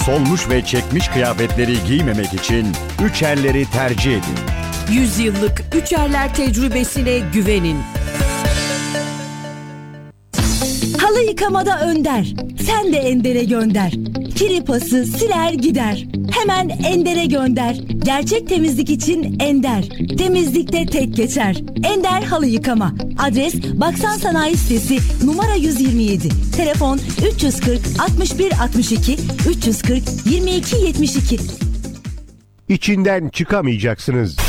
solmuş ve çekmiş kıyafetleri giymemek için Üçerler'i tercih edin. 100 yıllık Üçerler tecrübesine güvenin. Halı yıkamada önder. Sen de Ender'e gönder. Kiri pası siler gider. Hemen Ender'e gönder. Gerçek temizlik için Ender. Temizlikte tek geçer. Ender Halı Yıkama. Adres Baksan Sanayi Sitesi, numara 127. Telefon 340 61 62 340 22 72. İçinden çıkamayacaksınız.